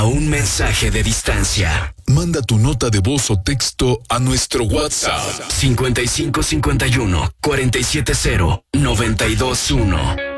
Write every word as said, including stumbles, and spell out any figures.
a un mensaje de distancia. Manda tu nota de voz o texto a nuestro WhatsApp cincuenta y cinco cincuenta y uno cuarenta y siete cero noventa y dos uno.